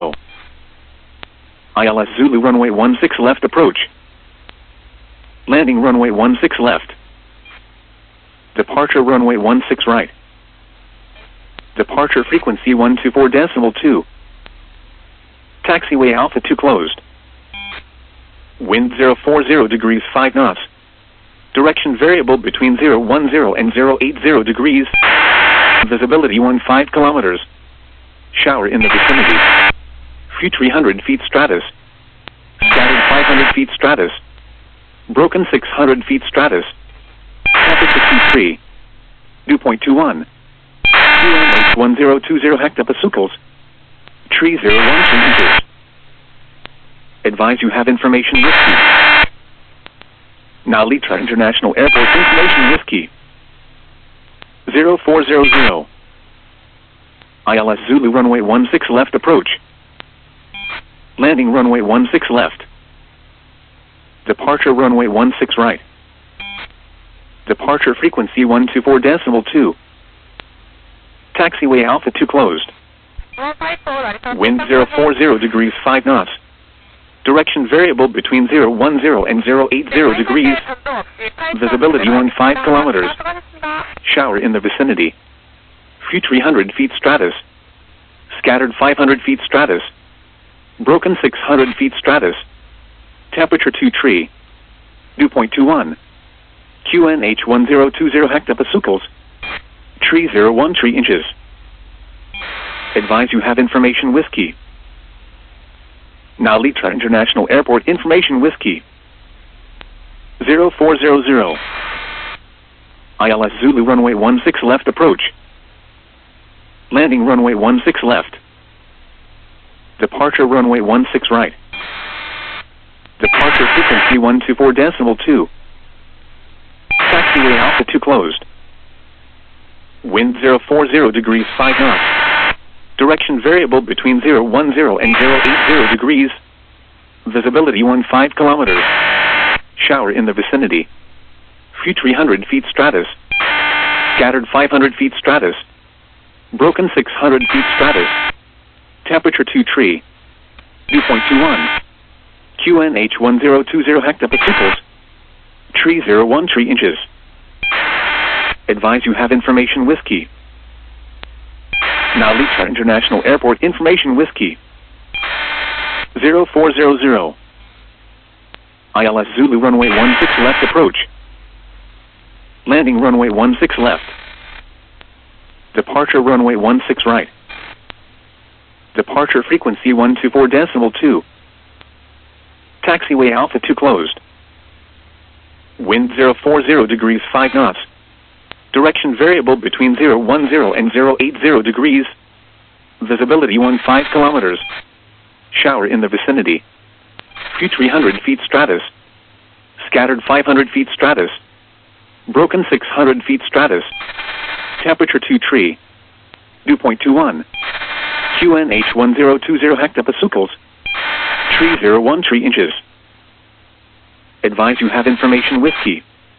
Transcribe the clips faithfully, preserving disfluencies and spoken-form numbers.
I L S Zulu runway one six left approach. Landing runway one six left. Departure runway one six right. Departure frequency one two four decimal two. Taxiway Alpha two closed. Wind zero four zero degrees five knots. Direction variable between zero one zero and zero eight zero degrees. Visibility one five kilometers. Shower in the vicinity. Few three hundred feet stratus. Scattered five hundred feet stratus. Broken six hundred feet stratus. Temperature two three. Dew point two one. Q N H one zero two zero hectopascals. Tree zero one two inches. Advise you have information whiskey. Now Litra International Airport information whiskey. zero four zero zero. I L S Zulu runway one six left approach. Landing runway one six left. Departure runway one six right. Departure frequency one two four decimal two. Taxiway Alpha two closed. Wind zero four zero degrees five knots. Direction variable between zero one zero and zero eight zero degrees. Visibility one five kilometers. Shower in the vicinity. Few three hundred feet stratus. Scattered five hundred feet stratus. Broken six hundred feet stratus. Temperature two three. Dew point two one. Q N H one zero two zero hectopascals. Tree zero one three inches. Advise you have information whiskey. Now Litra International Airport information whiskey. zero four zero zero. I L S Zulu runway one six left approach. Landing runway one six left. Departure runway one six right. Departure frequency one two four decimal two. Taxiway Alpha two closed. Wind zero four zero degrees five knots. Direction variable between zero one zero and zero eight zero degrees. Visibility one five kilometers. Shower in the vicinity. Few three hundred feet stratus. Scattered five hundred feet stratus. Broken six hundred feet stratus. Temperature two three. Dew point two one. Q N H one zero two zero hectopascals. Tree zero one three inches. Advise you have information whiskey. Now Litra International Airport information whiskey. zero four zero zero. I L S Zulu runway one six left approach. Landing runway one six left. Departure runway one six right. Departure frequency one two four decimal two. Taxiway Alpha two closed. Wind zero four zero degrees five knots. Direction variable between zero one zero and zero eight zero degrees. Visibility one five kilometers. Shower in the vicinity. Few three hundred feet stratus. Scattered five hundred feet stratus. Broken six hundred feet stratus. Temperature two three. Dew point two one. Q N H one zero two zero hectopascals. Tree zero one three inches. Advise you have information whiskey.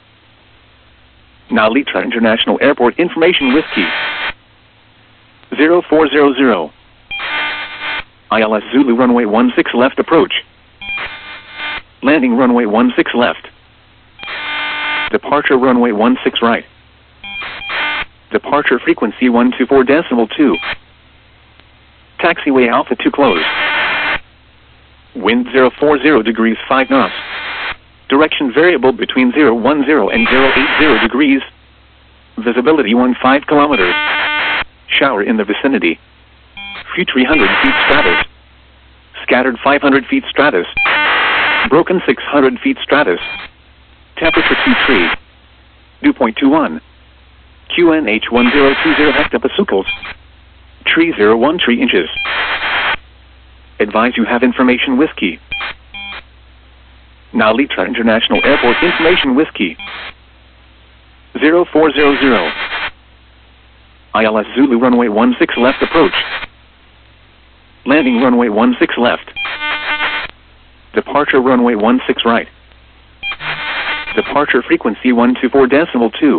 Now Litra International Airport information whiskey. zero four zero zero. I L S Zulu runway one six left approach. Landing runway one six left. Departure runway one six right. Departure frequency one two four decimal two. Taxiway Alpha two closed. Wind zero four zero degrees five knots. Direction variable between zero one zero and zero eight zero degrees. Visibility one five kilometers. Shower in the vicinity. Few three hundred feet stratus. Scattered five hundred feet stratus. Broken six hundred feet stratus. Temperature two three. Dew point two one. Q N H one zero two zero hectopascals. Tree zero one three inches. Advise you have information whiskey. Now Litra International Airport information whiskey. zero four zero zero. I L S Zulu runway one six left approach. Landing runway one six left. Departure runway one six right. Departure frequency one two four decimal two.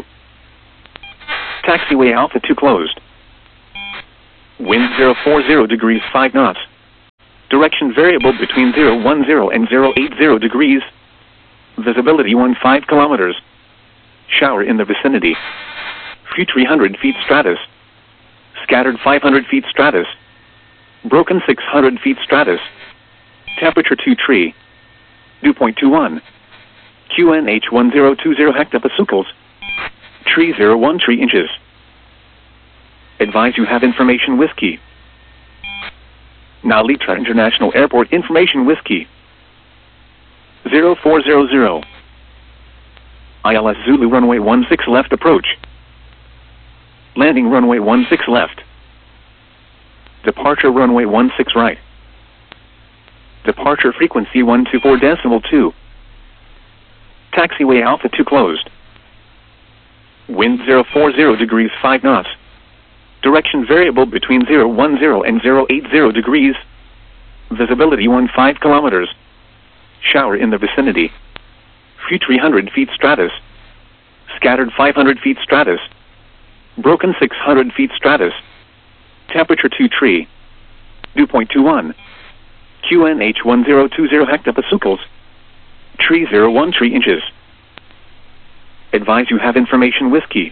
Taxiway Alpha two closed. Wind zero four zero degrees five knots. Direction variable between zero one zero and zero eight zero degrees. Visibility fifteen kilometers. Shower in the vicinity. Few three hundred feet stratus. Scattered five hundred feet stratus. Broken six hundred feet stratus. Temperature two tree. Dew point two one. Q N H one zero two zero hectopascals. Tree zero one three inches. Advise you have information whiskey. Now Litra International Airport information whiskey. zero four zero zero. I L S Zulu runway one six left approach. Landing runway one six left. Departure runway one six right. Departure frequency one two four decimal two. Taxiway Alpha two closed. Wind zero four zero degrees five knots. Direction variable between zero one zero and zero eight zero degrees. Visibility fifteen kilometers. Shower in the vicinity. Few three hundred feet stratus. Scattered five hundred feet stratus. Broken six hundred feet stratus. Temperature two tree. Dew point two one. Q N H one zero two zero hectopascals. Tree zero one three inches. Advise you have information whiskey.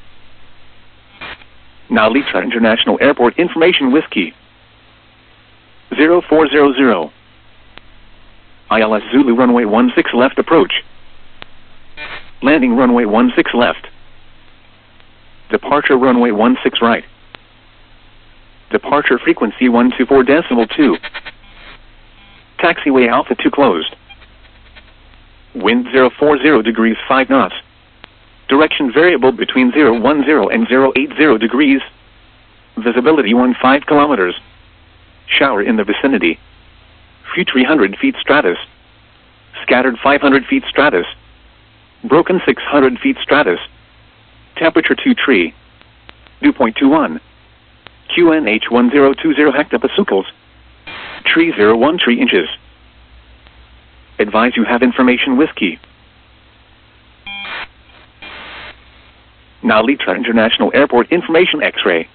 Now Litra International Airport information whiskey. zero four zero zero. I L S Zulu runway one six left approach. Landing runway one six left. Departure runway one six right. Departure frequency one two four decimal two. Taxiway Alpha two closed. Wind zero four zero degrees five knots. Direction variable between zero one zero and zero eight zero degrees. Visibility fifteen kilometers. Shower in the vicinity. Few three hundred feet stratus. Scattered five hundred feet stratus. Broken six hundred feet stratus. Temperature two tree. Dew point two one. Q N H one zero two zero hectopascals. Tree zero one three inches. Advise you have information whiskey. Now Litra International Airport information X-ray.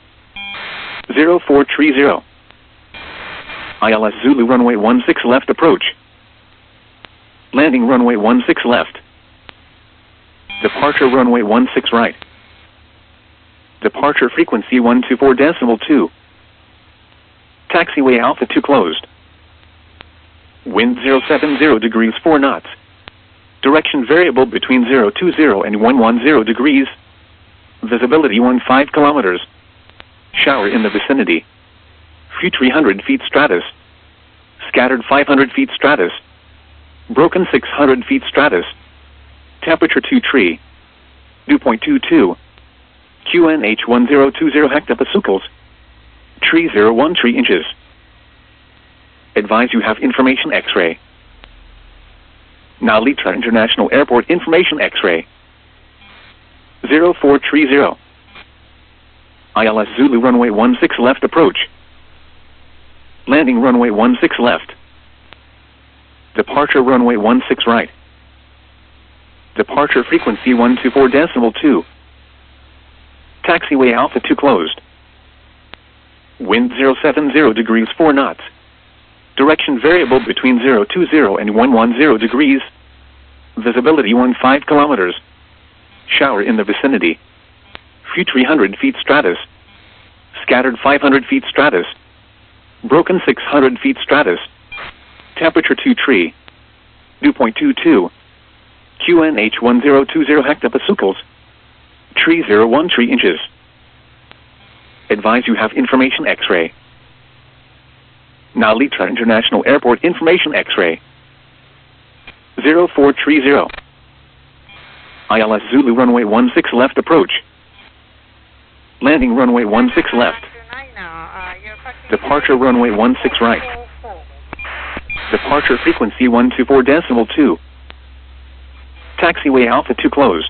zero four three zero. I L S Zulu runway one six left approach. Landing runway one six left. Departure runway one six right. Departure frequency one two four decimal two. Taxiway Alpha two closed. Wind zero seven zero degrees four knots. Direction variable between zero two zero and one one zero degrees. Visibility fifteen kilometers. Shower in the vicinity. Few three hundred feet stratus. Scattered five hundred feet stratus. Broken six hundred feet stratus. Temperature two tree. Dew point two two. Q N H one zero two zero hectopascals. Tree zero one three inches. Advise you have information X-ray. Now Litra International Airport information X-ray. zero four three zero. I L S Zulu runway one six left approach. Landing runway one six left. Departure runway one six right. Departure frequency one two four decimal two. Taxiway Alpha two closed. Wind zero seven zero degrees four knots. Direction variable between zero two zero and one one zero degrees. Visibility fifteen kilometers. Shower in the vicinity. Few three hundred feet stratus. Scattered five hundred feet stratus. Broken six hundred feet stratus. Temperature two tree. Dew point two two. Q N H one zero two zero hectopascals. Tree zero one three inches. Advise you have information X-ray. Now Litra International Airport information X-ray. zero four three zero. I L S Zulu runway one six left approach. Landing runway one six left. Departure runway one six right. Departure frequency one two four decimal two. Taxiway Alpha two closed.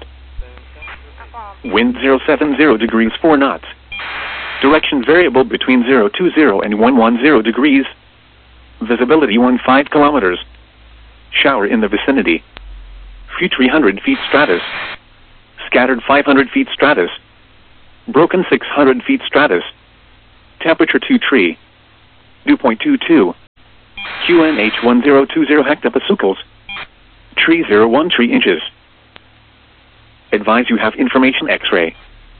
Wind zero seven zero degrees four knots. Direction variable between zero two zero and one one zero degrees. Visibility fifteen kilometers. Shower in the vicinity. Few three hundred feet stratus. Scattered five hundred feet stratus. Broken six hundred feet stratus. Temperature two tree. Dew point two two. Q N H one zero two zero hectopascals. Tree zero one three inches. Advise you have information X-ray.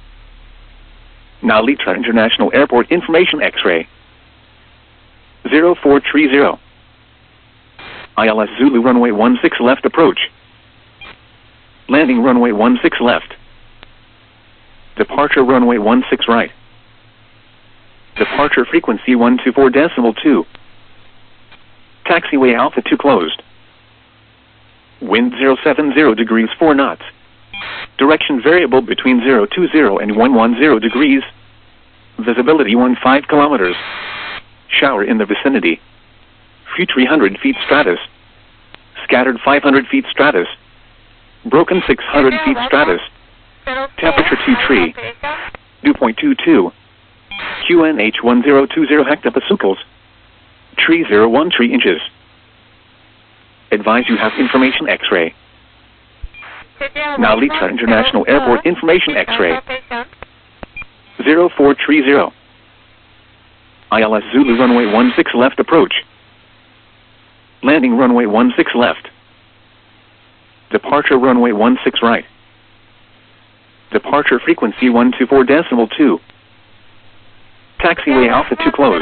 Now Litra International Airport information X-ray. zero four three zero. I L S Zulu runway one six left approach. Landing runway one six left. Departure runway one six right. Departure frequency one two four decimal two. Taxiway Alpha two closed. Wind zero seven zero degrees four knots. Direction variable between zero two zero and one one zero degrees. Visibility fifteen kilometers. Shower in the vicinity. Few three hundred feet stratus. Scattered five hundred feet stratus. Broken six hundred feet stratus. Temperature two tree. Dew point two two. Q N H one zero two zero hectopascals. Tree zero one three inches. Advise you have information X-ray. Now Litra International Airport information X-ray. zero four three zero. I L S Zulu runway one six left approach. Landing runway one six left. Departure runway one six right. Departure frequency one two four decimal two. Taxiway Alpha two closed.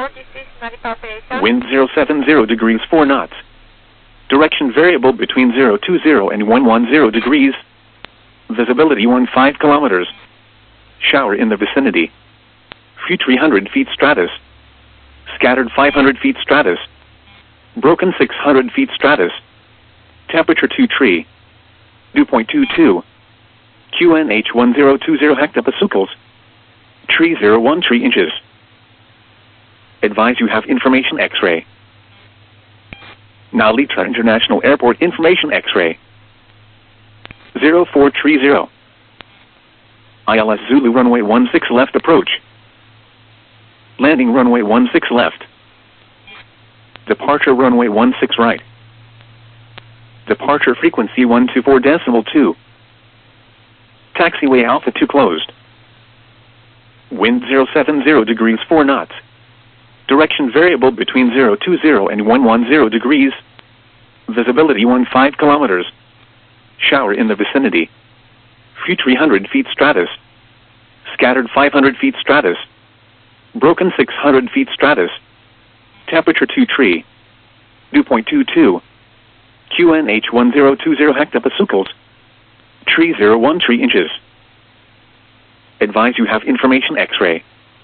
Wind zero seven zero degrees four knots. Direction variable between zero two zero and one one zero degrees. Visibility fifteen kilometers. Shower in the vicinity. Few three hundred feet stratus. Scattered five hundred feet stratus. Broken six hundred feet stratus. Temperature two tree. Dew point two two. Q N H one zero two zero hectopascals. Tree zero one three inches. Advise you have information X-ray. Now Litra International Airport information X-ray. zero four three zero. I L S Zulu runway one six left approach. Landing runway one six left. Departure runway one six right. Departure frequency one two four decimal two. Taxiway Alpha two closed. Wind zero seven zero degrees four knots. Direction variable between zero two zero and one one zero degrees. Visibility fifteen kilometers. Shower in the vicinity. Few three hundred feet stratus. Scattered five hundred feet stratus. Broken six hundred feet stratus. Temperature two tree. Dew point two two. Q N H one zero two zero hectopascals. Tree zero one three inches. Advise you have information X-ray.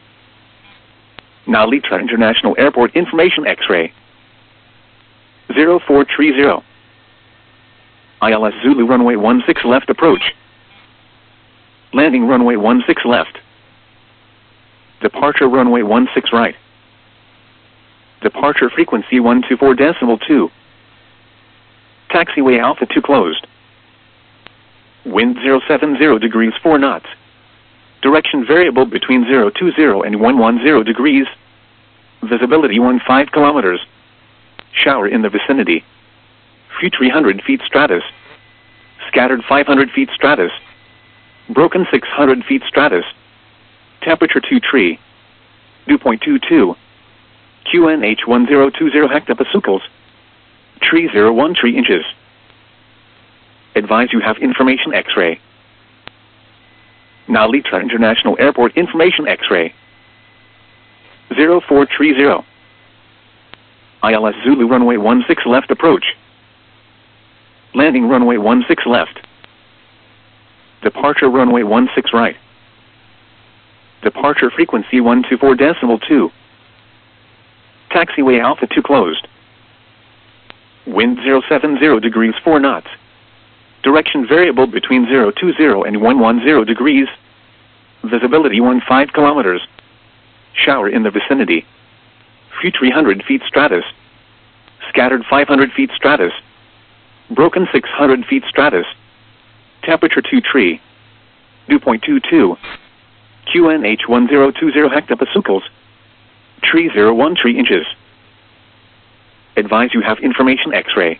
Now Litra International Airport information X-ray. zero four three zero. I L S Zulu runway one six left approach. Landing runway one six left. Departure runway one six right. Departure frequency one two four decimal two. Taxiway Alpha two closed. Wind zero seven zero degrees four knots. Direction variable between zero two zero and one one zero degrees. Visibility fifteen kilometers. Shower in the vicinity. Few three hundred feet stratus. Scattered five hundred feet stratus. Broken six hundred feet stratus. Temperature two tree. Dew point two two. Q N H one zero two zero hectopascals. Tree zero one three inches. Advise you have information X-ray. Now Litra International Airport information X-ray. zero four three zero. I L S Zulu runway one six left approach. Landing runway one six left. Departure runway one six right. Departure frequency one two four decimal two. Taxiway Alpha two closed. Wind zero seven zero degrees four knots. Direction variable between zero two zero and one one zero degrees. Visibility fifteen kilometers. Shower in the vicinity. Few three hundred feet stratus. Scattered five hundred feet stratus. Broken six hundred feet stratus. Temperature two tree. Dew point two two. Q N H one zero two zero hectopascals. Tree zero one three inches. Advise you have information X-ray.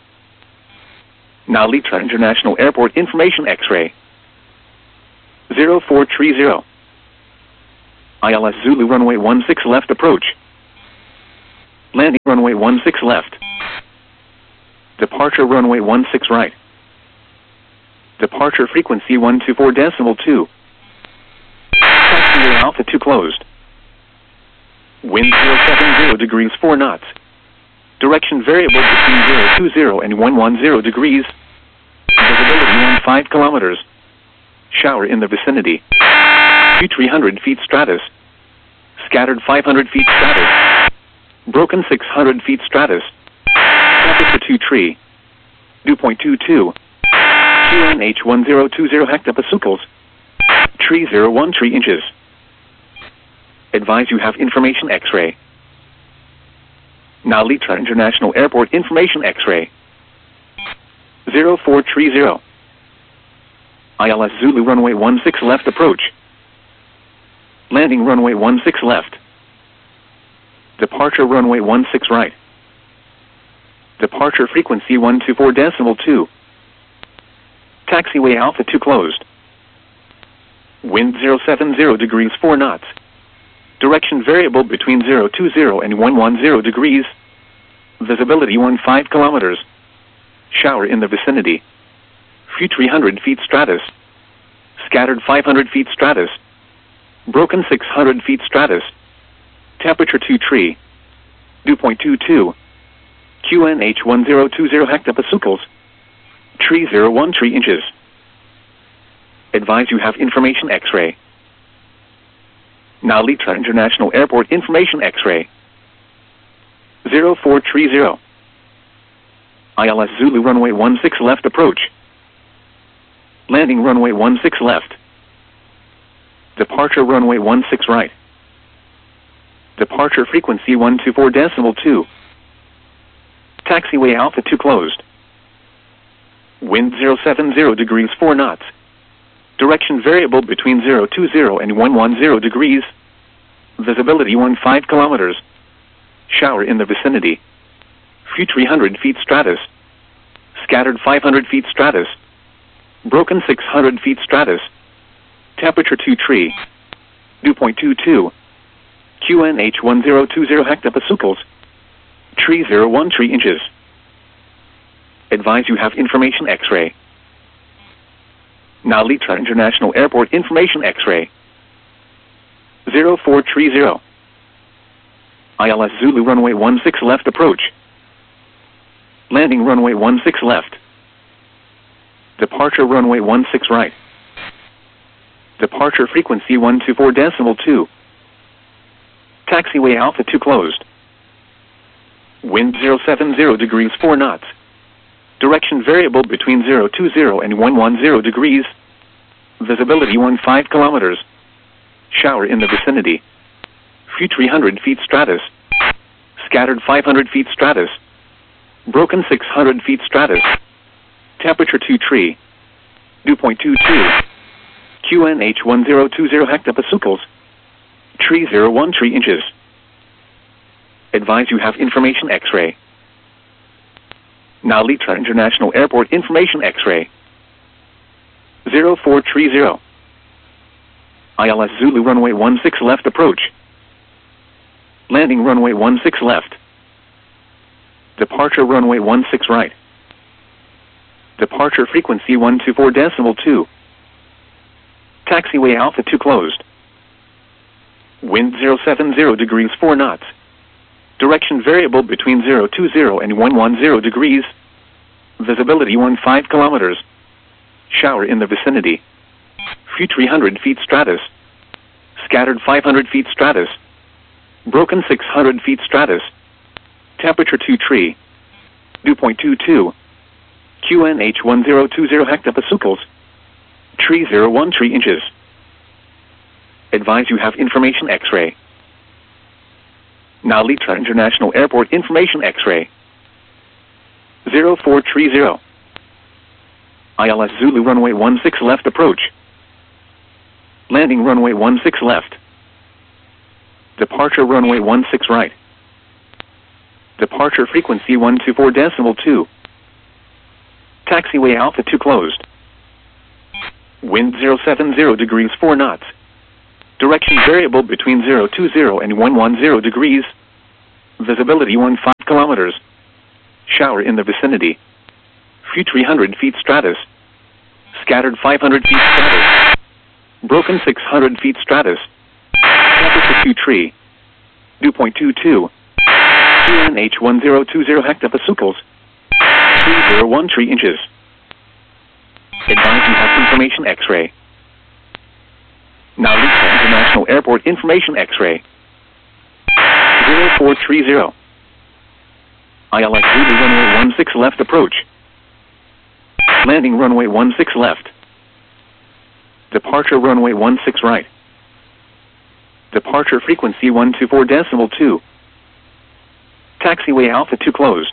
Now Litra International Airport information X-ray. zero four three zero. I L S Zulu runway one six left approach. Landing Runway one six left. Departure runway one six right. Departure frequency one two four decimal two. Taxiway Alpha two closed. Wind zero seven zero degrees four knots. Direction variable between zero two zero and one one zero degrees. Visibility one five kilometers. Shower in the vicinity. View three hundred feet stratus. Scattered five hundred feet stratus. Broken six hundred feet stratus. Temperature two tree. Dew point two two. Q N H one zero two zero hectopascals. Tree zero one three inches. Advise you have information X-ray. Now Litra International Airport information X-ray. zero four three zero. I L S Zulu runway one six left approach. Landing runway one six left. Departure runway one six right. Departure frequency one two four decimal two. Taxiway Alpha two closed. Wind zero seven zero degrees four knots. Direction variable between zero two zero and one one zero degrees. Visibility one five kilometers. Shower in the vicinity. View three hundred feet stratus. Scattered five hundred feet stratus. Broken six hundred feet stratus. Temperature two tree. Dew point two two. Q N H one zero two zero hectopascals. Tree zero one three inches. Advise you have information X-ray. Now Litra International Airport information X-ray. zero four three zero. I L S Zulu runway one six left approach. Landing runway one six left. Departure runway one six right. Departure frequency one two four decimal two. Taxiway Alpha two closed. Wind zero seven zero degrees four knots. Direction variable between zero two zero and one one zero degrees. Visibility one five kilometers. Shower in the vicinity. View three hundred feet stratus. Scattered five hundred feet stratus. Broken six hundred feet stratus. Temperature two tree. Dew point two two. Q N H one zero two zero hectopascals. Tree zero one three inches. Advise you have information X-ray. Now Litra International Airport information X-ray. zero four three zero. I L S Zulu runway one six left approach. Landing runway one six left. Departure runway one six right. Departure frequency one two four decimal two. Taxiway Alpha two closed. Wind zero seven zero degrees four knots. Direction variable between zero two zero and one one zero degrees. Visibility one five kilometers. Shower in the vicinity. View three hundred feet stratus. Scattered five hundred feet stratus. Broken six hundred feet stratus. Temperature two tree. Dew point two two. Q N H one zero two zero hectopascals. Tree zero one three inches. Advise you have information X-ray. Now Litra International Airport information X-ray. zero four three zero. I L S Zulu runway one six left approach. Landing runway one six left. Departure runway one six right. Departure frequency one two four decimal two. Taxiway Alpha two closed. Wind zero seven zero degrees four knots. Direction variable between zero two zero and one one zero degrees. Visibility one five kilometers. Shower in the vicinity. View three hundred feet stratus. Scattered five hundred feet stratus. Broken six hundred feet stratus. Temperature two tree. Dew point two two. Q N H one zero two zero hectopascals. Tree zero one three inches. Advise you have information X-ray. Now Litra International Airport information X-ray. zero four three zero. I L S Zulu runway one six left approach. Landing runway one six left. Departure runway one six right. Departure frequency one two four decimal two. Taxiway Alpha two closed. Wind zero seven zero degrees four knots. Direction variable between zero two zero and one one zero degrees. Visibility one five kilometers. Shower in the vicinity. Few three hundred feet stratus. Scattered five hundred feet stratus. Broken six hundred feet stratus. Temperature two tree. Dew point two two. Q N H one zero two zero hectopascals. three zero one three inches. Advise you have information X-ray. Now Lisa International Airport information X-ray. zero four three zero. I L X Zulu runway one six left approach. Landing runway one six left. Departure runway one six right. Departure frequency one two four decimal two. Taxiway Alpha two closed.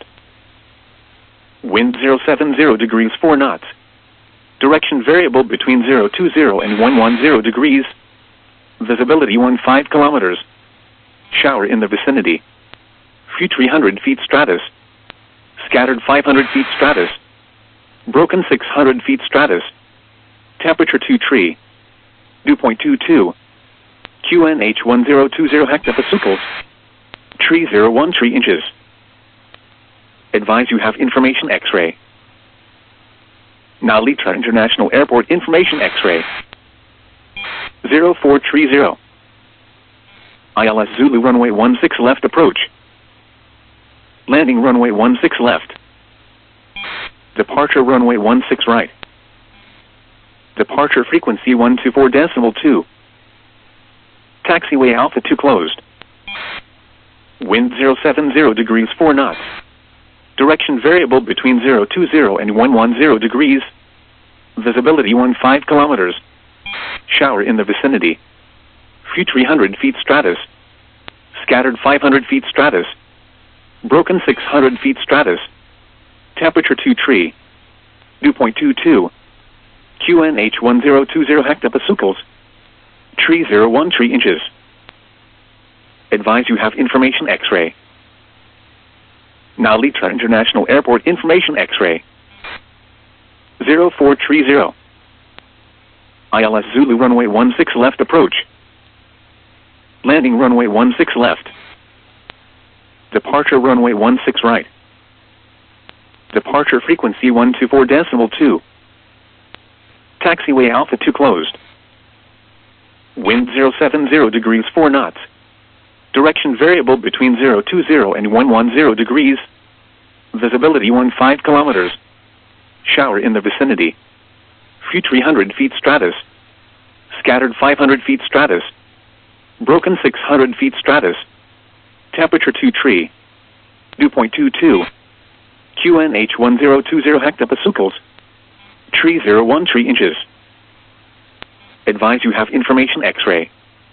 Wind zero seven zero degrees four knots. Direction variable between zero two zero and one one zero degrees. Visibility fifteen kilometers. Shower in the vicinity. Few three hundred feet stratus. Scattered five hundred feet stratus. Broken six hundred feet stratus. Temperature two tree. Dew point two two. Q N H one zero two zero hectopascals. Tree zero one three inches. Advise you have information X-ray. Now Litra International Airport information X-ray. zero four three zero. I L S Zulu runway one six left approach. Landing runway one six left. Departure runway one six right. Departure frequency one two four decimal two. Taxiway Alpha two closed. Wind zero seven zero degrees four knots. Direction variable between zero two zero and one one zero degrees. Visibility fifteen kilometers. Shower in the vicinity. Few three hundred feet stratus. Scattered five hundred feet stratus. Broken six hundred feet stratus. Temperature two tree. Dew point two two. Q N H one zero two zero hectopascals. Tree zero one three inches. Advise you have information X-ray. Now Litra International Airport information X-ray. zero four three zero. I L S Zulu runway one six left approach. Landing runway one six left. Departure runway one six right. Departure frequency one two four decimal two. Taxiway Alpha two closed. Wind zero seven zero degrees four knots. Direction variable between zero two zero and one one zero degrees. Visibility fifteen kilometers. Shower in the vicinity. Few three hundred feet stratus. Scattered five hundred feet stratus. Broken six hundred feet stratus. Temperature two tree. Dew point two two. Q N H one zero two zero hectopascals. Tree zero one three inches. Advise you have information X-ray.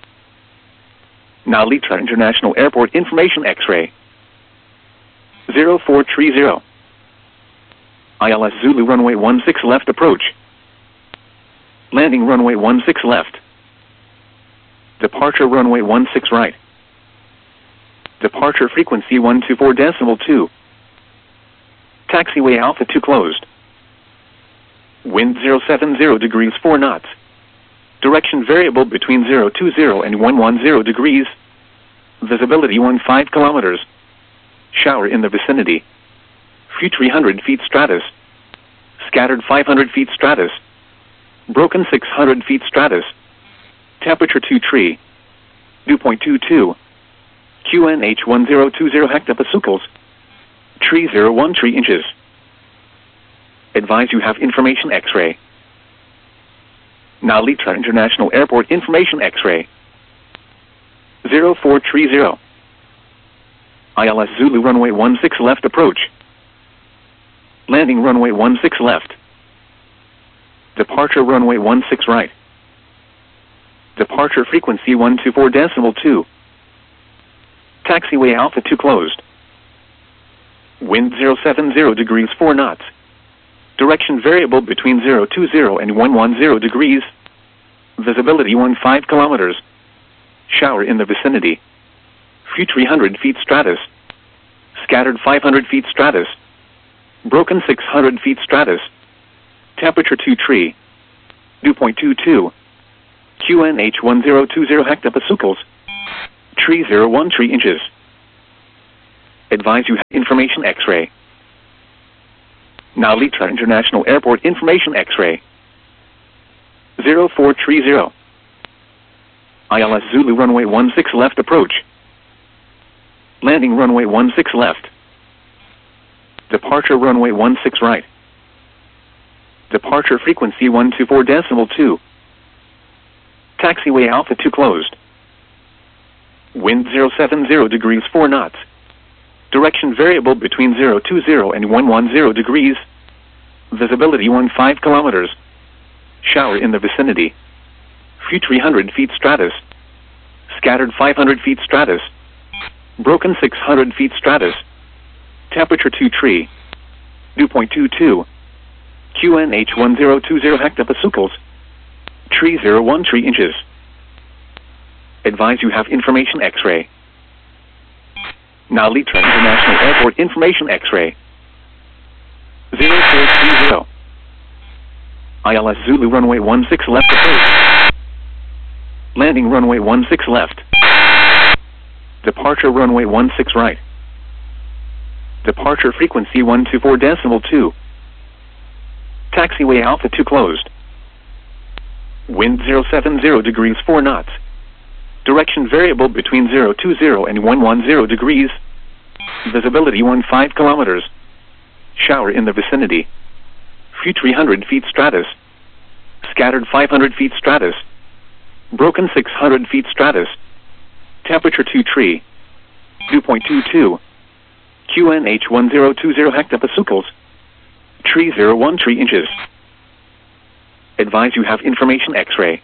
Now Litra International Airport information X-ray. zero four three zero. I L S Zulu runway one six left approach. Landing runway one six left. Departure runway one six right. Departure frequency one two four decimal two. Taxiway Alpha two closed. Wind zero seven zero degrees four knots. Direction variable between zero two zero and one one zero degrees. Visibility fifteen kilometers. Shower in the vicinity. Few three hundred feet stratus. Scattered five hundred feet stratus. Broken six hundred feet stratus. Temperature two tree. Dew point two two. Q N H one zero two zero hectopascals. Tree zero one three inches. Advise you have information X-ray. Now Litra International Airport information X-ray. zero four three zero. I L S Zulu runway one six left approach. Landing runway one six left. Departure runway one six right. Departure frequency one two four decimal two. Taxiway Alpha two closed. Wind zero seven zero degrees four knots. Direction variable between zero two zero and one one zero degrees. Visibility fifteen kilometers. Shower in the vicinity. Few three hundred feet stratus. Scattered five hundred feet stratus. Broken six hundred feet stratus. Temperature two tree. Dew point two two. Q N H one zero two zero hectopascals. Tree zero one three inches. Advise you have information X-ray. Now Litra International Airport information X-ray. zero four three zero. I L S Zulu runway one six left approach. Landing runway one six left. Departure runway one six right. Departure frequency one two four decimal two. Taxiway Alpha two closed. Wind zero seven zero degrees four knots. Direction variable between zero two zero and one one zero degrees. Visibility fifteen kilometers. Shower in the vicinity. Few three hundred feet stratus. Scattered five hundred feet stratus. Broken six hundred feet stratus. Temperature two tree. Dew point two two. Q N H one zero two zero hectopascals. Tree zero one three inches. Advise you have information X-ray. Now Litra International Airport information X-ray. zero four three zero. I L S Zulu runway one six left approach. Landing runway one six left. Departure runway one six right. Departure frequency one two four decimal two. Taxiway Alpha two closed. Wind zero seven zero degrees four knots. Direction variable between zero two zero and one one zero degrees. Visibility fifteen kilometers. Shower in the vicinity. Few three hundred feet stratus. Scattered five hundred feet stratus. Broken six hundred feet stratus. Temperature two tree. Dew point two two. Q N H one zero two zero hectopascals. Tree zero one three inches. Advise you have information X-ray.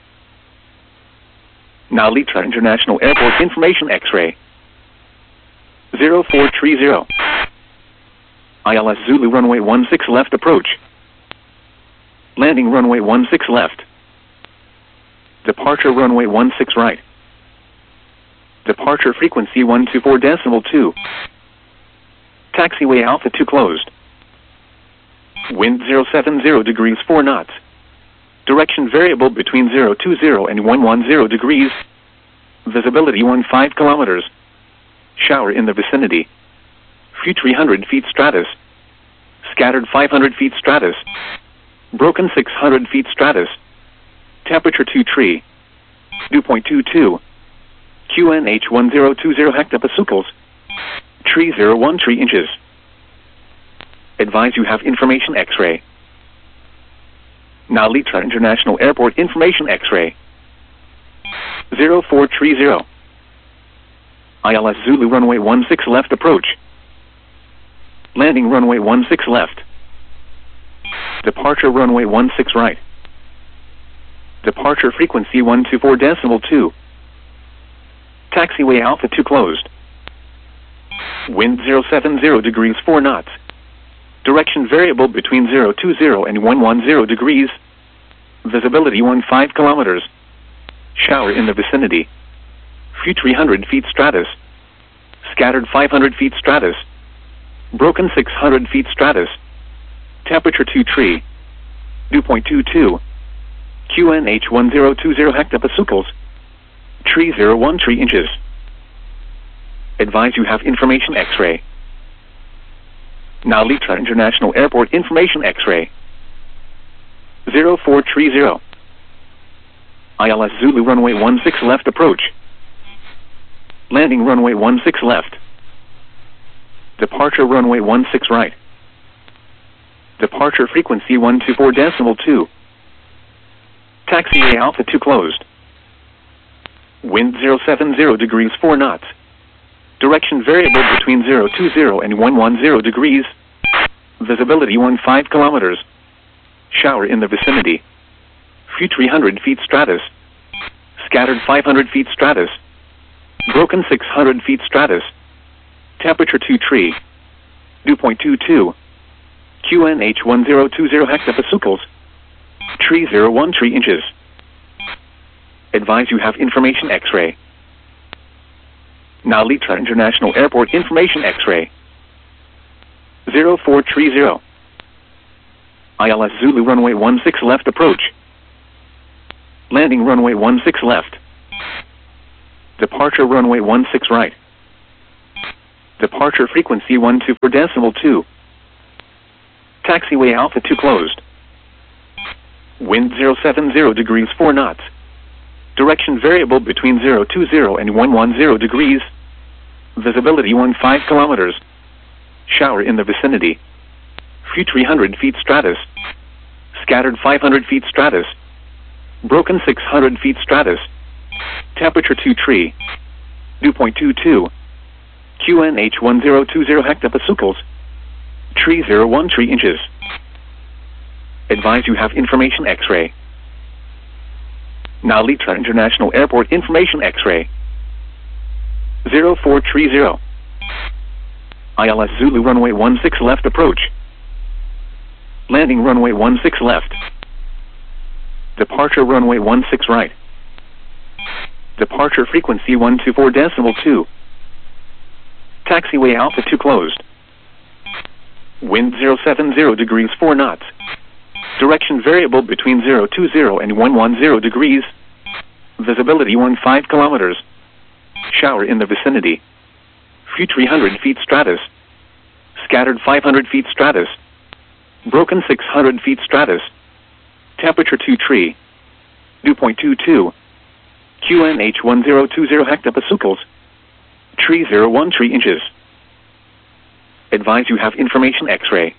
Now Litra International Airport information X-ray. zero four three zero. I L S Zulu runway one six left approach. Landing runway one six left. Departure runway one six right. Departure frequency one two four decimal two. Taxiway Alpha two closed. Wind zero seven zero degrees four knots. Direction variable between zero two zero and one one zero degrees. Visibility fifteen kilometers. Shower in the vicinity. Few three hundred feet stratus. Scattered five hundred feet stratus. Broken six hundred feet stratus. Temperature two tree. Dew point two two. Q N H one zero two zero hectopascals. Tree zero one three inches. Advise you have information X-ray. Now Litra International Airport information X-ray. zero four three zero. I L S Zulu runway one six left approach. Landing runway one six left. Departure runway one six right. Departure frequency one two four decimal two. Taxiway Alpha two closed. Wind zero seven zero degrees four knots. Direction variable between zero two zero and one one zero degrees. Visibility fifteen kilometers. Shower in the vicinity. Few three hundred feet stratus. Scattered five hundred feet stratus. Broken six hundred feet stratus. Temperature two tree. Dew point two two. Q N H one zero two zero hectopascals. Tree zero one three inches. Advise you have information X-ray. Now Litra International Airport information X-ray. zero four three zero. I L S Zulu runway one six left approach. Landing runway one six left. Departure runway one six right. Departure frequency one two four decimal two. Taxiway Alpha two closed. Wind zero seven zero degrees four knots. Direction variable between zero two zero and one one zero degrees. Visibility fifteen kilometers. Shower in the vicinity. Few three hundred feet stratus. Scattered five hundred feet stratus. Broken six hundred feet stratus. Temperature two tree. Dew point two two. Q N H one zero two zero hectopascals. Tree zero one three inches. Advise you have information X-ray. Now Litra International Airport information X-ray. zero four three zero. I L S Zulu runway one six left approach. Landing runway one six left. Departure runway one six right. Departure frequency one two four decimal two. Taxiway Alpha two closed. Wind zero seven zero degrees four knots. Direction variable between zero two zero and one one zero degrees. Visibility one five kilometers. Shower in the vicinity. Few three hundred feet stratus. Scattered five hundred feet stratus. Broken six hundred feet stratus. Temperature two tree. Dew point two two. Q N H one zero two zero hectopascals. Tree zero one three inches. Advise you have information X-ray. Now Litra International Airport information X-ray. zero four three zero. I L S Zulu runway one six left approach. Landing runway one six left. Departure runway one six right. Departure frequency one two four decimal two. Taxiway Alpha two closed. Wind zero seven zero degrees four knots. Direction variable between zero two zero and one one zero degrees. Visibility one five kilometers. Shower in the vicinity. Few three hundred feet stratus. Scattered five hundred feet stratus. Broken six hundred feet stratus. Temperature two tree. Dew point two two. Q N H one zero two zero hectopascals. Tree zero one three inches. Advise you have information X-ray.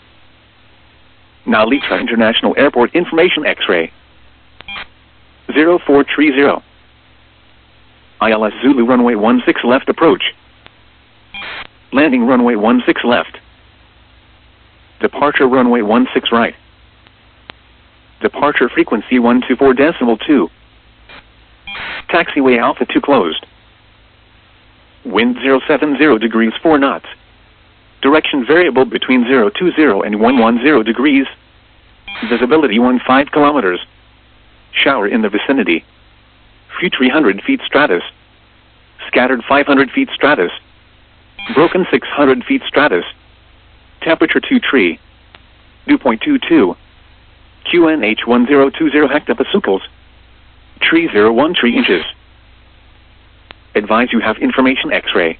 Now Litra International Airport information X-ray. zero four three zero. I L S Zulu runway one six left approach. Landing runway one six left. Departure runway one six right. Departure frequency one two four decimal two. Taxiway Alpha two closed. Wind zero seven zero degrees four knots. Direction variable between zero two zero and one one zero degrees. Visibility one five kilometers. Shower in the vicinity. Few three hundred feet stratus. Scattered five hundred feet stratus. Broken six hundred feet stratus. Temperature two tree. Dew point two two. Q N H one zero two zero hectopascals. Tree zero one three inches. Advise you have information X-ray.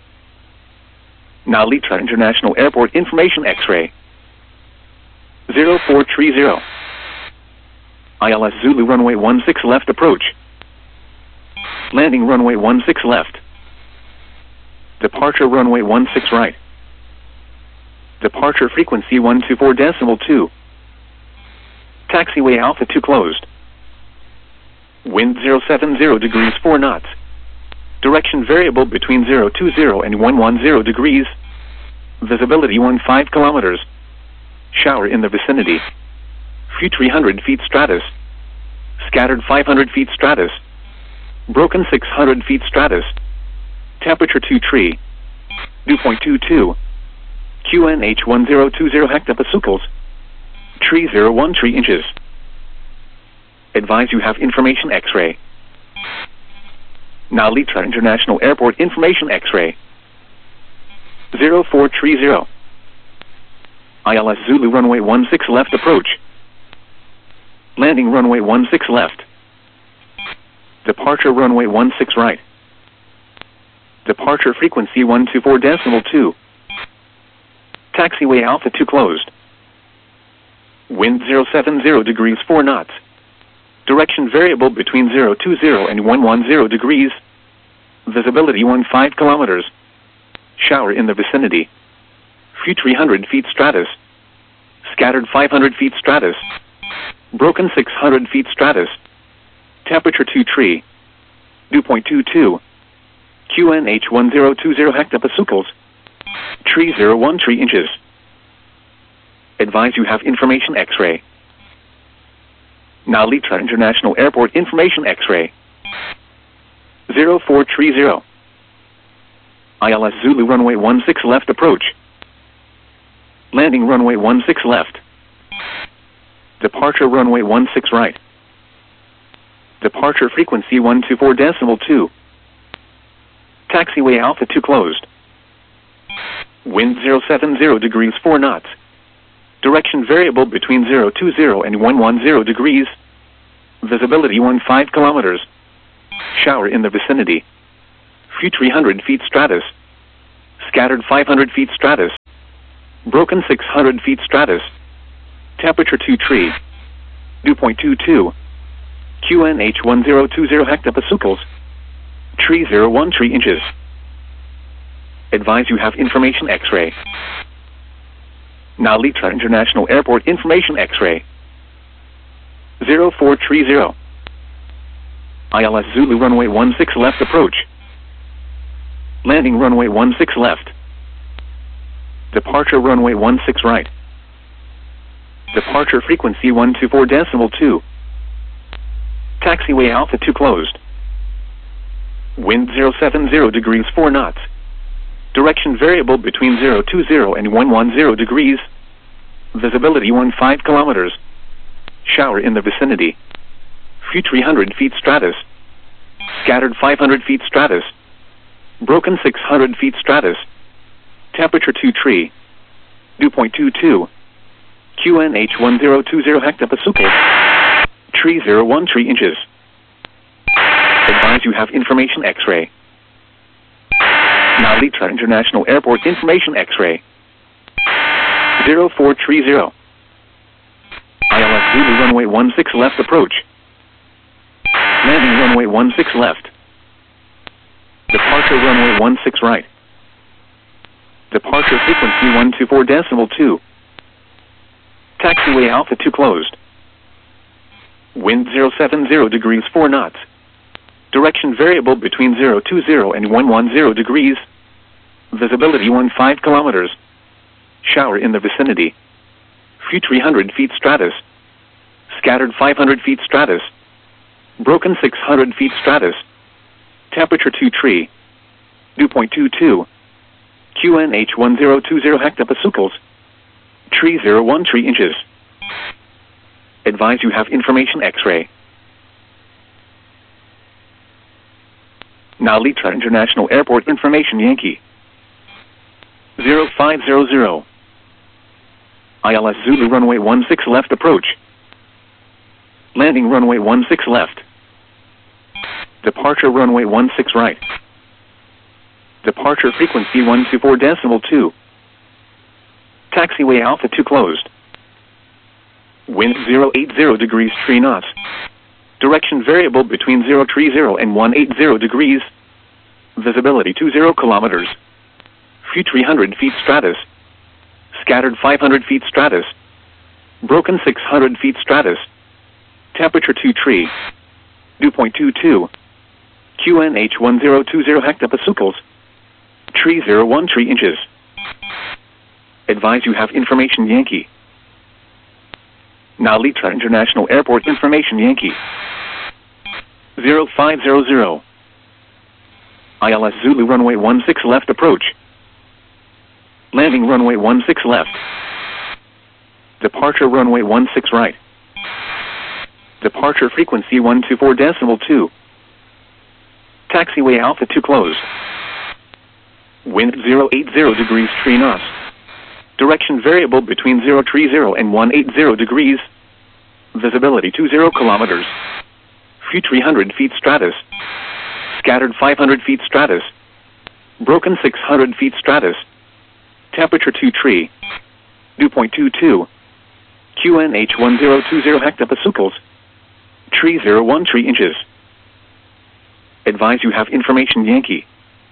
Now Litra International Airport information X-ray. zero four three zero. I L S Zulu runway one six left approach. Landing runway one six left. Departure runway one six right. Departure frequency one two four decimal two. Taxiway Alpha two closed. Wind zero seven zero degrees four knots. Direction variable between zero two zero and one one zero degrees. Visibility one five kilometers. Shower in the vicinity. Few three hundred feet stratus. Scattered five hundred feet stratus. Broken six hundred feet stratus. Temperature two tree. Dew point two two. Q N H one zero two zero hectopascals. Tree zero one three inches. Advise you have information X-ray. Now Litra International Airport information X-ray. zero four three zero. I L S Zulu runway one six left approach. Landing runway one six left. Departure runway one six right. Departure frequency one two four decimal two. Taxiway Alpha two closed. Wind zero seven zero degrees four knots. Direction variable between zero two zero and one one zero degrees. Visibility one five kilometers. Shower in the vicinity. Few three hundred feet stratus. Scattered five hundred feet stratus. Broken six hundred feet stratus. Temperature two tree. Dew point two two. Q N H one zero two zero hectopascals. Tree zero one three inches. Advise you have information X-ray. Now Litra International Airport information X-ray. zero four three zero. I L S Zulu runway one six left approach. Landing runway one six left. Departure runway one six right. Departure frequency one two four decimal two. Taxiway Alpha two closed. Wind zero seven zero degrees four knots. Direction variable between zero two zero and one one zero degrees. Visibility one five kilometers. Shower in the vicinity. Few three hundred feet stratus. Scattered five hundred feet stratus. Broken six hundred feet stratus. Temperature two tree. Dew point two two. Q N H one zero two zero hectopascals. Tree zero one tree inches. Advise you have information X-ray. Now Litra International Airport information X-ray. zero four three zero. I L S Zulu runway one six left approach. Landing runway one six left. Departure runway one six right. Departure frequency one two four decimal two. Taxiway Alpha two closed. Wind zero seven zero degrees four knots. Direction variable between zero two zero and one one zero degrees. Visibility one five kilometers. Shower in the vicinity. Few three hundred feet stratus. Scattered five hundred feet stratus. Broken six hundred feet stratus. Temperature two tree. Dew point two two. Q N H one zero two zero hectopascals. Tree zero one tree inches. Advise you have information X-ray. Now Litra International Airport information X-ray. zero four three zero. I L S Zulu runway one six left approach. Landing runway one six left. Departure runway one six right. Departure frequency one two four decimal two. Taxiway Alpha two closed. Wind zero seven zero degrees four knots. Direction variable between zero two zero and one one zero degrees. Visibility one five kilometers. Shower in the vicinity. Few three hundred feet stratus. Scattered five hundred feet stratus. Broken six hundred feet stratus. Temperature two tree. Dew point two two. Q N H one zero two zero hectopascals. Tree zero one tree inches. Advise you have information X-ray. Now Litra International Airport information Yankee. zero five zero zero. I L S Zulu runway one six left approach. Landing runway one six left. Departure runway one six right. Departure frequency one two four decimal two. Taxiway Alpha two closed. Wind zero eight zero degrees three knots. Direction variable between zero three zero and one eight zero degrees. Visibility two zero kilometers. Few three hundred feet stratus. Scattered five hundred feet stratus. Broken six hundred feet stratus. Temperature two tree. Dew point two two. Q N H one zero two zero hectopascals. Tree zero one tree inches. Advise you have information Yankee. Now Litra International Airport information Yankee. zero five zero zero. I L S Zulu runway one six left approach. Landing runway one six left. Departure runway one six right. Departure frequency one two four decimal two. Taxiway Alpha two closed. Wind zero eight zero degrees three knots. Direction variable between zero three zero and one eight zero degrees. Visibility two zero kilometers. Few three hundred feet stratus. Scattered five hundred feet stratus. Broken six hundred feet stratus. Temperature two tree. Dew point two two. Q N H one zero two zero hectopascals. Tree zero one tree inches. Advise you have information Yankee.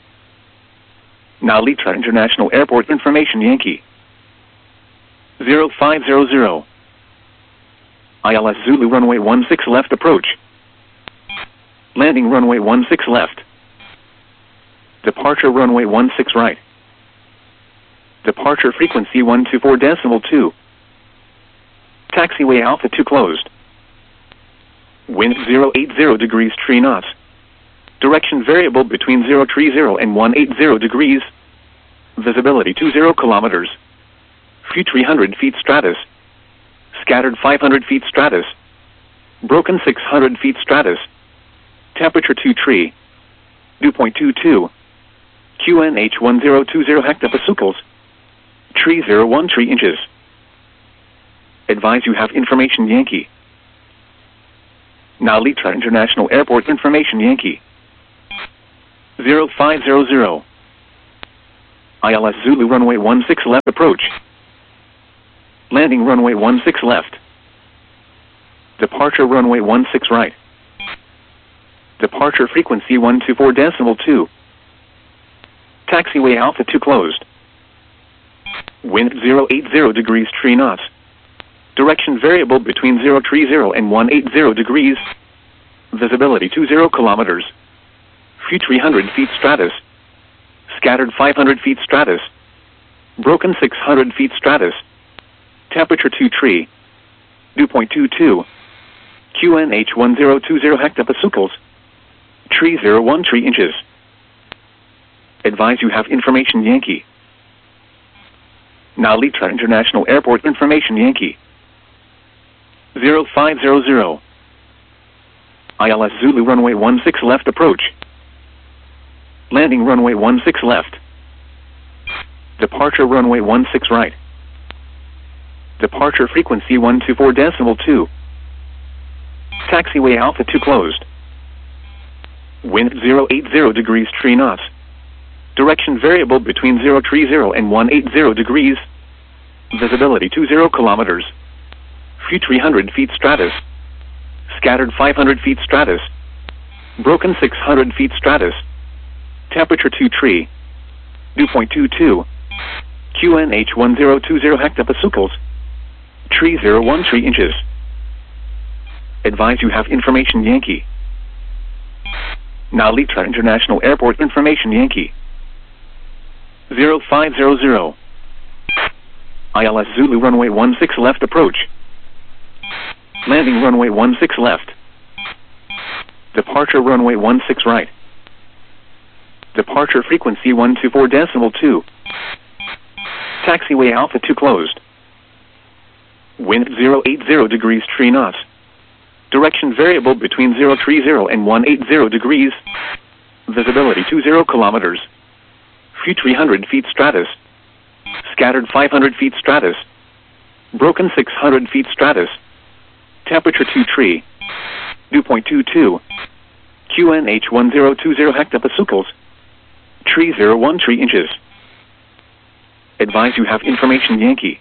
Now Litra International Airport information Yankee. zero five zero zero. I L S Zulu runway one six left approach. Landing runway one six left. Departure runway one six right. Departure frequency one two four decimal two. Taxiway Alpha two closed. Wind zero eight zero degrees three knots. Direction variable between zero three zero and one eight zero degrees. Visibility two zero kilometers. Few three hundred feet stratus. Scattered five hundred feet stratus. Broken six hundred feet stratus. Temperature two tree. Dew point two two. Q N H one zero two zero hectopascals. Tree zero one tree inches. Advise you have information Yankee. Now Litra International Airport information Yankee. zero five zero zero. I L S Zulu runway one six left approach. Landing runway one six left. Departure runway one six right. Departure frequency one two four decimal two. Taxiway Alpha two closed. Wind zero eight zero degrees three knots. Direction variable between zero three zero and one eight zero degrees. Visibility two zero kilometers. Few three hundred feet stratus. Scattered five hundred feet stratus. Broken six hundred feet stratus. Temperature two three. Dew point two two. Q N H one zero two zero hectopascals. Tree zero one three inches. Advise you have information Yankee. Now Litra International Airport information Yankee. zero five zero zero. I L S Zulu runway one six left approach. Landing runway one six left. Departure runway one six right. Departure frequency one two four decimal two. Taxiway Alpha two closed. Wind zero eight zero degrees three knots. Direction variable between zero three zero and one eight zero degrees. Visibility two zero kilometers. Few three hundred feet stratus. Scattered five hundred feet stratus. Broken six hundred feet stratus. Temperature two three. Dew point two two. Q N H one zero two zero hectopascals. Tree zero one three inches. Advise you have information Yankee. Now Litra International Airport information Yankee. zero five zero zero. I L S Zulu runway one six left approach. Landing runway one six left. Departure runway one six right. Departure frequency one two four decimal two. Taxiway Alpha two closed. Wind zero eight zero degrees three knots. Direction variable between zero three zero and one eight zero degrees. Visibility two zero kilometers. Few three hundred feet stratus. Scattered five hundred feet stratus. Broken six hundred feet stratus. Temperature two three. Dew point two two. Q N H one zero two zero hectopascals. Tree zero one three inches. Advise you have information Yankee.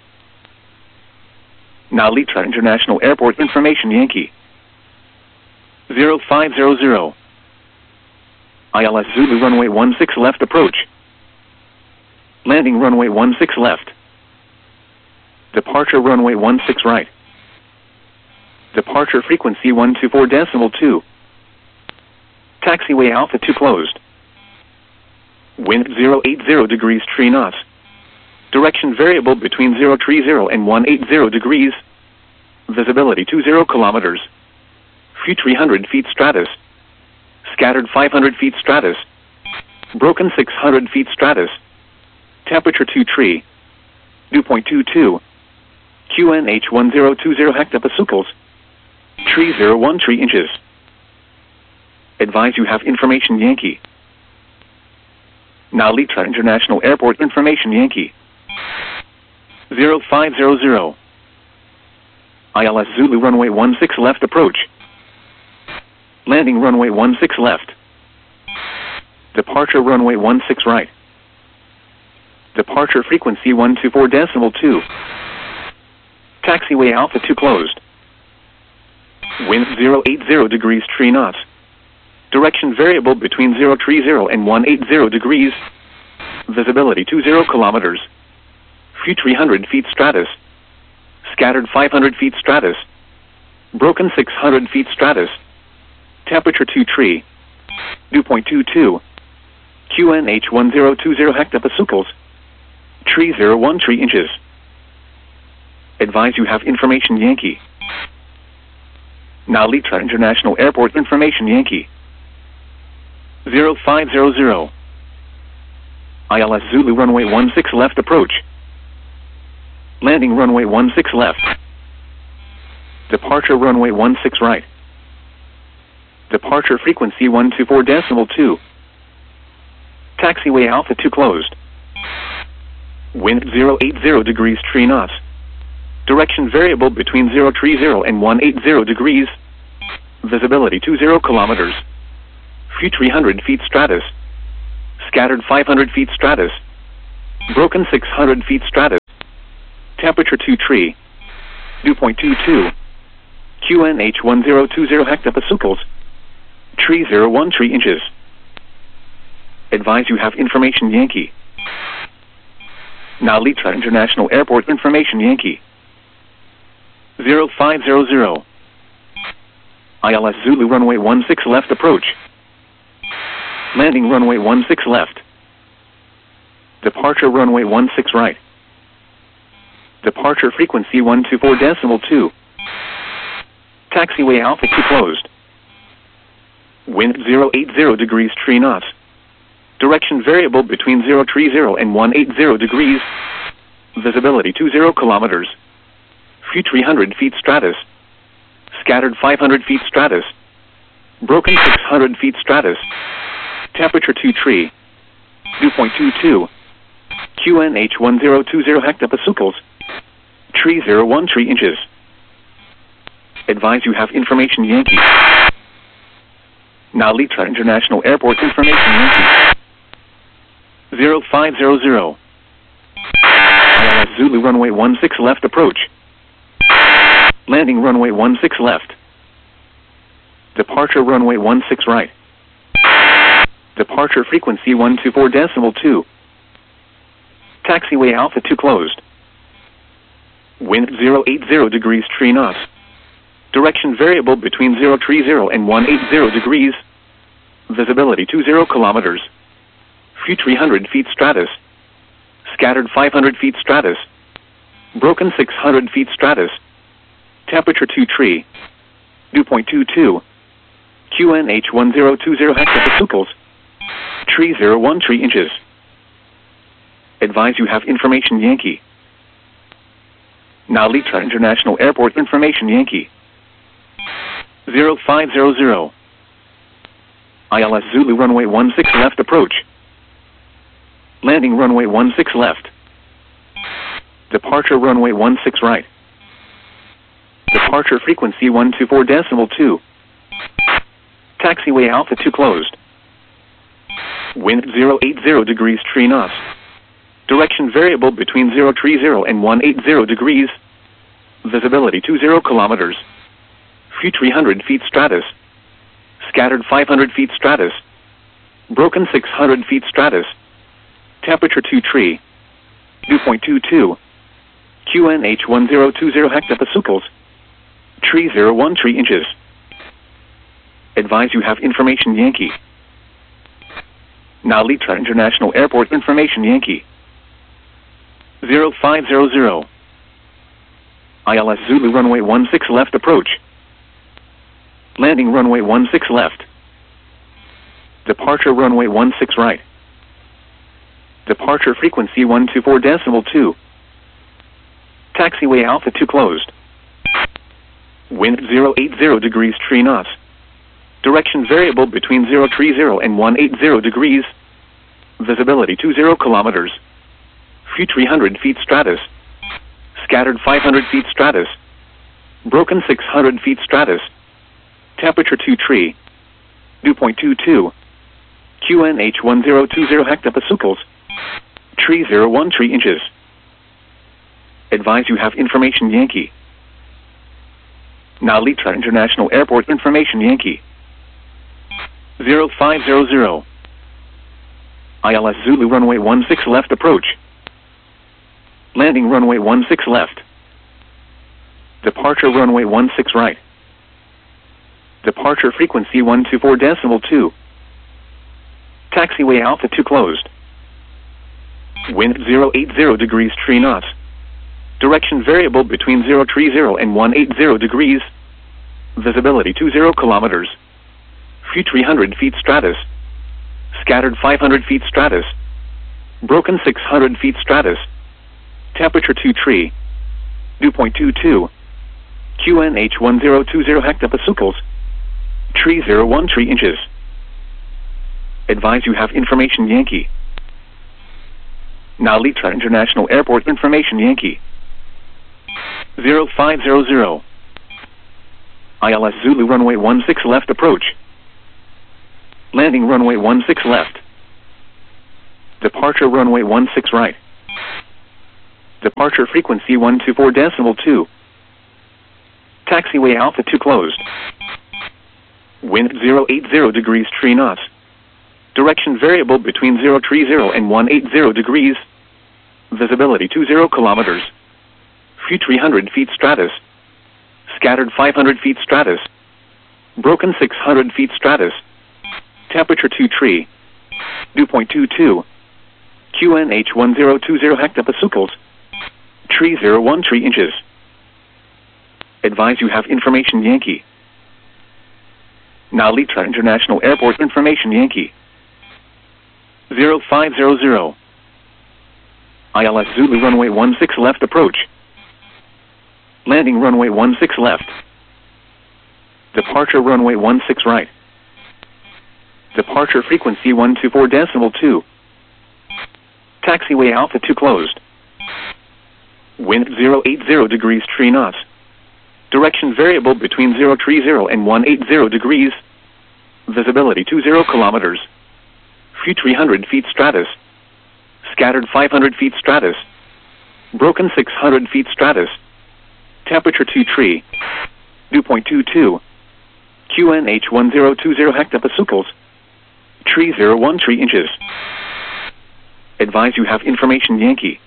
Now Litra International Airport information Yankee. zero five zero zero. I L S Zulu runway one six left approach. Landing runway one six left. Departure runway one six right. Departure frequency one two four decimal two. Taxiway Alpha two closed. Wind zero eight zero degrees three knots. Direction variable between zero three zero and one eight zero degrees. Visibility two zero kilometers. Few three hundred feet stratus. Scattered five hundred feet stratus. Broken six hundred feet stratus. Temperature two three. Dew point two two. Q N H one zero two zero hectopascals. Tree zero one three inches. Advise you have information Yankee. Now Litra International Airport information Yankee. zero five zero zero. I L S Zulu runway one six left approach. Landing runway one six left. Departure runway one six right. Departure frequency one two four decimal two. Taxiway Alpha two closed. Wind zero eight zero degrees three knots. Direction variable between zero three zero and one eight zero degrees. Visibility two zero kilometers. Few three hundred feet stratus. Scattered five hundred feet stratus. Broken six hundred feet stratus. Temperature two three. Dew point two two. Q N H one zero two zero hectopascals. Tree zero one three inches. Advise you have information Yankee. Now Litra International Airport information Yankee. zero five zero zero. I L S Zulu runway one six left approach. Landing runway one six left. Departure runway one six right. Departure frequency one two four decimal two. Taxiway Alpha two closed. Wind zero eight zero degrees three knots. Direction variable between zero three zero and one eight zero degrees. Visibility two zero kilometers. Few three hundred feet stratus. Scattered five hundred feet stratus. Broken six hundred feet stratus. Temperature two tree. Dew point two two. Q N H one zero two zero hectopascals. Tree zero one three inches. Advise you have information Yankee. Now Litra International Airport information Yankee. zero five zero zero. I L S Zulu runway one six left approach. Landing runway one six left. Departure runway one six right. Departure frequency one two four decimal two. Taxiway Alpha two closed. Wind zero eight zero degrees three knots. Direction variable between zero three zero and one eight zero degrees. Visibility two zero kilometers. Few three hundred feet stratus. Scattered five hundred feet stratus. Broken six hundred feet stratus. Temperature two tree. Dew point two two. Q N H one zero two zero hectopascals. Tree zero one three inches. Advise you have information Yankee. Now Litra International Airport information Yankee. zero five zero zero. I L S Zulu runway one six left approach. Landing runway one six left. Departure runway one six right. Departure frequency one two four decimal two. Taxiway Alpha two closed. Wind zero eight zero degrees three knots. Direction variable between zero three zero and one eight zero degrees. Visibility two zero kilometers. Few three hundred feet stratus. Scattered five hundred feet stratus. Broken six hundred feet stratus. Temperature two tree. Dew point two two. Q N H one zero two zero hectopascals. Tree zero one three inches. Advise you have information Yankee. Now Litra International Airport information Yankee. zero five zero zero. I L S Zulu runway one six left approach. Landing runway one six left. Departure runway one six right. Departure frequency one two four decimal two. Taxiway Alpha two closed. Wind zero eight zero degrees three knots. Direction variable between zero three zero and one eight zero degrees. Visibility two zero kilometers. Few three hundred feet stratus. Scattered five hundred feet stratus. Broken six hundred feet stratus. Temperature two tree. Dew point two two. Q N H one zero two zero hectopascals. Tree zero one three inches. Advise you have information Yankee. Now Litra International Airport information Yankee. zero five zero zero. I L S Zulu runway one six left approach. Landing runway one six left. Departure runway one six right. Departure frequency one two four decimal two. Taxiway Alpha two closed. Wind zero eight zero degrees three knots. Direction variable between zero three zero and one eight zero degrees. Visibility two zero kilometers. Few three hundred feet stratus. Scattered five hundred feet stratus. Broken six hundred feet stratus. Temperature two tree. Dew point two two. Q N H one zero two zero hectopascals. Tree zero one three inches. Advise you have information Yankee. Now Litra International Airport information Yankee. zero five zero zero. I L S Zulu runway one six left approach. Landing runway one six left. Departure runway one six right. Departure frequency one two four decimal two. Taxiway Alpha two closed. Wind zero eight zero degrees three knots. Direction variable between zero three zero and one eight zero degrees. Visibility two zero kilometers. Few three hundred feet stratus. Scattered five hundred feet stratus. Broken six hundred feet stratus. Temperature two tree. Dew point two two. Q N H one zero two zero hectopascals. Tree zero one three inches. Advise you have information Yankee. Now Litra International Airport information Yankee. zero five zero zero. I L S Zulu runway one six left approach. Landing runway one six left. Departure runway one six right. Departure frequency one two four decimal two. Taxiway Alpha two closed. Wind zero eight zero degrees three knots. Direction variable between zero three zero and one eight zero degrees. Visibility two zero kilometers. Few three hundred feet stratus. Scattered five hundred feet stratus. Broken six hundred feet stratus. Temperature two three. Dew point two two. Q N H one zero two zero hectopascals. Tree zero one three inches. Advise you have information Yankee. Now Litra International Airport information Yankee. zero five zero zero. I L S Zulu runway one six left approach. Landing runway one six left. Departure runway one six right. Departure frequency one two four decimal two. Taxiway Alpha two closed. Wind zero eight zero degrees three knots. Direction variable between zero three zero and one eight zero degrees. Visibility two zero kilometers. Few three hundred feet stratus. Scattered five hundred feet stratus. Broken six hundred feet stratus. Temperature two three. Dew point two two. Q N H one zero two zero hectopascals. Tree zero one three inches. Advise you have information Yankee.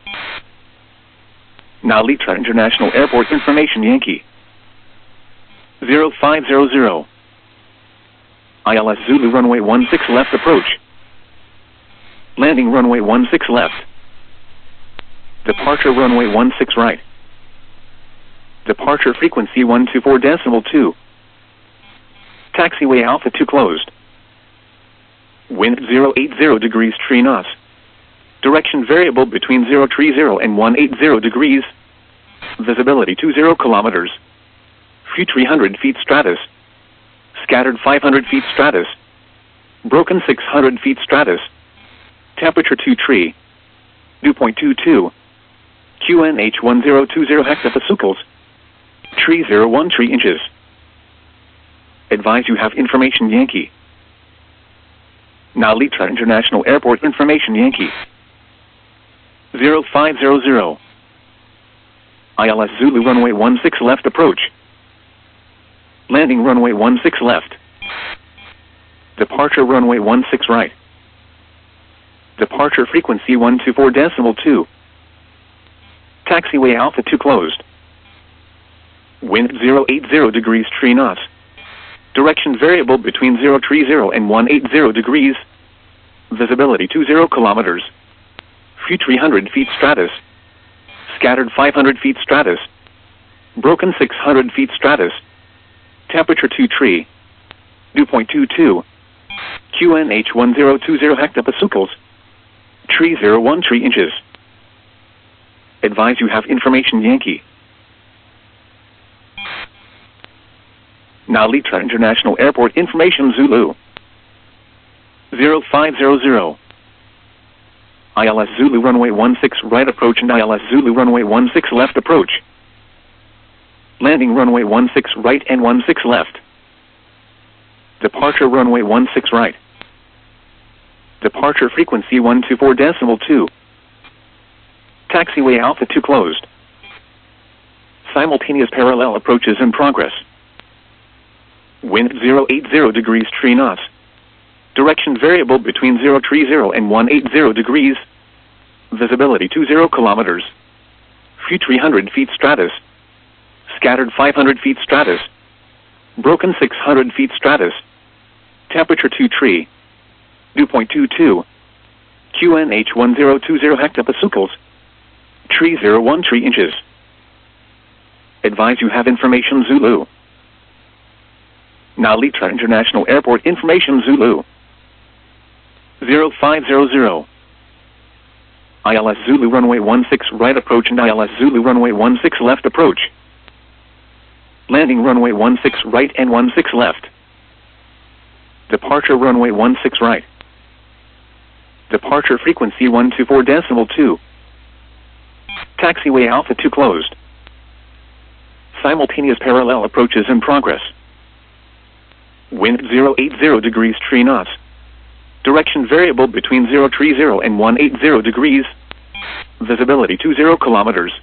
Now Litra International Airport information Yankee. zero five zero zero. I L S Zulu runway one six left approach. Landing runway one six left. Departure runway one six right. Departure frequency one two four decimal two. Taxiway Alpha two closed. Wind zero eight zero degrees three knots. Direction variable between zero three zero and one eight zero degrees. Visibility two zero kilometers. Few three hundred feet stratus. Scattered five hundred feet stratus. Broken six hundred feet stratus. Temperature two three. Dew point two two. Q N H one zero two zero hectopascals. Tree zero one three inches. Advise you have information Yankee. Now Litra International Airport information Yankee. zero five zero zero. I L S Zulu runway one six left approach. Landing runway one six left. Departure runway one six right. Departure frequency one two four decimal two. Taxiway Alpha two closed. Wind zero eight zero degrees three knots. Direction variable between zero three zero and one eight zero degrees. Visibility two zero kilometers. Few three hundred feet stratus. Scattered five hundred feet stratus. Broken six hundred feet stratus. Temperature two three. Dew point two two. Q N H one zero two zero hectopascals. Tree zero one three inches. Advise you have information Yankee. Now Litra International Airport information Zulu. zero five zero zero. I L S Zulu runway one six right approach and I L S Zulu runway one six left approach. Landing runway one six right and one six left. Departure runway one six right. Departure frequency one two four decimal two. Taxiway Alpha two closed. Simultaneous parallel approaches in progress. Wind zero eight zero degrees three knots. Direction variable between zero three zero and one eight zero degrees. Visibility two zero kilometers. Few three hundred feet stratus. Scattered five hundred feet stratus. Broken six hundred feet stratus. Temperature two three. Dew point two two. Q N H one zero two zero hectopascals. Tree zero one three inches. Advise you have information Zulu. Now Litra International Airport information Zulu. zero five zero zero. I L S Zulu runway one six right approach and I L S Zulu runway one six left approach. Landing runway one six right and one six left. Departure runway one six right. Departure frequency one two four decimal two. Taxiway Alpha two closed. Simultaneous parallel approaches in progress. Wind zero eight zero degrees three knots. Direction variable between zero three zero and one eight zero degrees. Visibility two zero kilometers.